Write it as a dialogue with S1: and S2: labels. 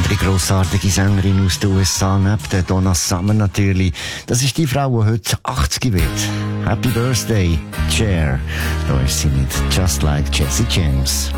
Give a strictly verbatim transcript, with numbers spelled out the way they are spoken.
S1: andere grossartige Sängerin aus den U S A, neben der Donna Summer natürlich. Das ist die Frau, die heute achtzig wird. Happy Birthday, Cher. Da ist sie mit Just Like Jesse James.